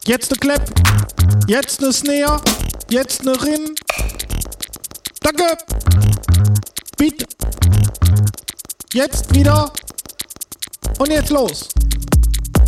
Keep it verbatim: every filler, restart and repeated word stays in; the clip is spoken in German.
Jetzt ne Clap. Jetzt ne Snare. Jetzt ne Rin. Danke. Beat. Jetzt wieder. Und jetzt los.